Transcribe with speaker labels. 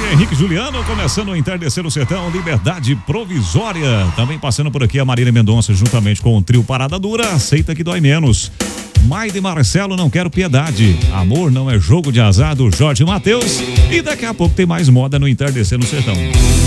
Speaker 1: Henrique Juliano, começando o Entardecer no Sertão, Liberdade Provisória. Também passando por aqui a Marília Mendonça, juntamente com o trio Parada Dura, Aceita que Dói Menos. Maide Marcelo, Não Quero Piedade. Amor Não é Jogo de Azar, do Jorge Mateus. E daqui a pouco tem mais moda no Entardecer no Sertão.